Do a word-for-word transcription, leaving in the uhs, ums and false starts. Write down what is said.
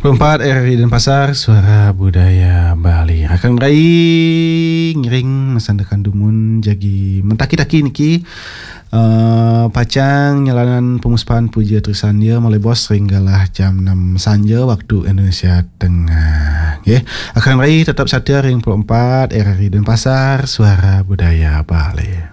Perempat R R I Denpasar, Suara Budaya Bali. Akan rai ngiring mesandakan dumun jagi mentaki-taki niki uh, pacang nyalanan pengusahaan puja terusan dia mulai bos ringgalah jam enam sanja waktu Indonesia Tengah. Okay. Akan rai tetap setia ring perempat R R I Denpasar, Suara Budaya Bali.